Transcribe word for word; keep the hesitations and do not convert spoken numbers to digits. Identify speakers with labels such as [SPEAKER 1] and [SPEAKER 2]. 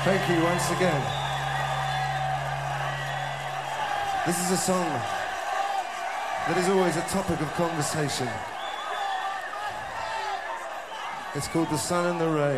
[SPEAKER 1] Thank you once again. This is a song that is always a topic of conversation. It's called The Sun and the Rain.